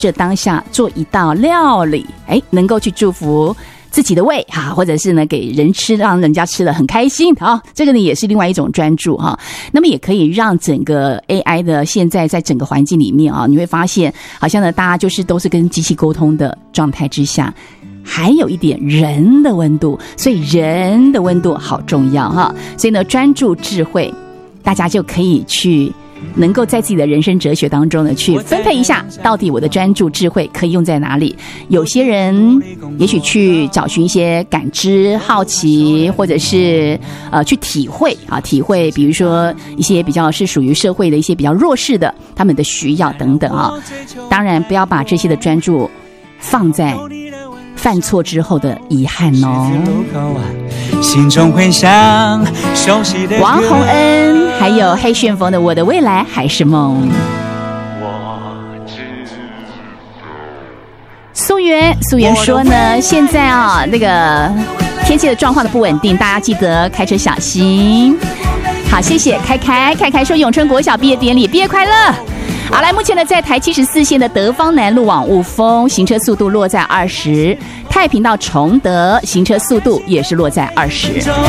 这当下做一道料理，能够去祝福自己的胃哈，或者是呢给人吃，让人家吃得很开心啊，这个呢也是另外一种专注哈。那么也可以让整个 AI 的现在在整个环境里面啊，你会发现好像呢大家就是都是跟机器沟通的状态之下，还有一点人的温度，所以人的温度好重要哈。所以呢专注智慧，大家就可以去能够在自己的人生哲学当中呢去分配一下，到底我的专注智慧可以用在哪里。有些人也许去找寻一些感知、好奇，或者是去体会比如说一些比较是属于社会的一些比较弱势的他们的需要等等啊。当然不要把这些的专注放在犯错之后的遗憾哦。 心中回响熟悉的王洪恩还有黑旋风的我的未来还是梦。素媛说呢，现在那个天气的状况的不稳定，大家记得开车小心。好，谢谢凯凯说永春国小毕业典礼毕业快乐。好，来，目前呢，在台74线的德芳南路往雾峰，行车速度落在20；太平到崇德，行车速度也是落在20。